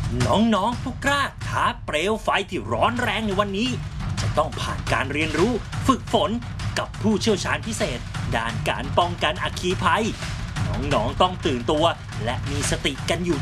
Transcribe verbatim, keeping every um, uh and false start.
น้องๆผู้กล้าท้าเปลวไฟที่ร้อนแรงในวันนี้จะต้องผ่านการเรียนรู้ฝึกฝนกับผู้เชี่ยวชาญพิเศษด้านการป้องกันอัคคีภัยน้องๆต้องตื่นตัวและมีสติกันอยู่